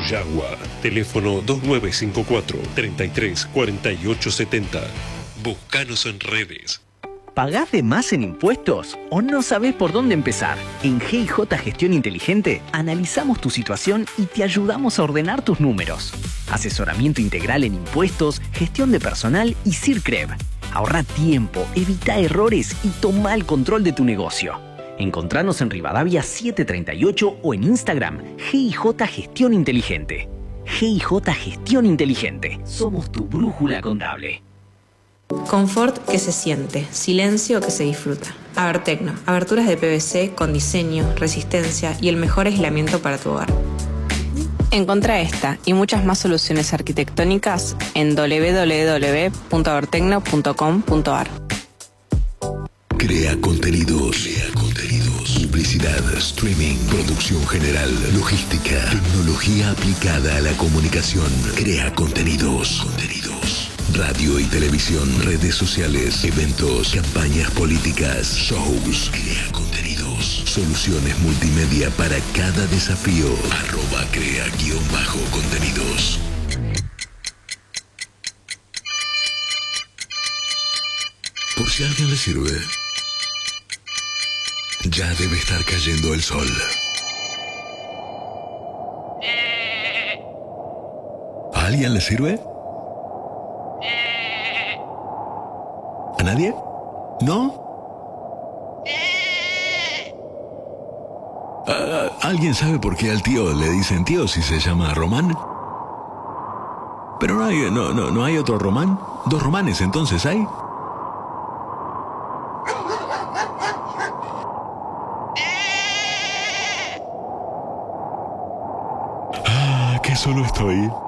Yagua, teléfono 2954-334870. Búscanos en redes. ¿Pagás de más en impuestos o no sabés por dónde empezar? En GIJ Gestión Inteligente analizamos tu situación y te ayudamos a ordenar tus números. Asesoramiento integral en impuestos, gestión de personal y CIRCREV. Ahorra tiempo, evita errores y toma el control de tu negocio. Encontranos en Rivadavia 738 o en Instagram GIJ Gestión Inteligente. GIJ Gestión Inteligente. Somos tu brújula contable. Confort que se siente, silencio que se disfruta. Abertecno, aberturas de PVC con diseño, resistencia y el mejor aislamiento para tu hogar. Encontrá esta y muchas más soluciones arquitectónicas en www.abertecno.com.ar. Crea contenidos. Publicidad, streaming, producción general, logística, tecnología aplicada a la comunicación. Crea contenidos. Radio y televisión, redes sociales, eventos, campañas políticas, shows. Crea contenidos. Soluciones multimedia para cada desafío. @crea_contenidos. Por si a alguien le sirve, ya debe estar cayendo el sol. ¿A alguien le sirve? ¿A nadie? ¿No? ¿Alguien sabe por qué al tío le dicen tío si se llama Román? Pero no hay otro Román. 2 Romanes entonces hay. Que solo estoy.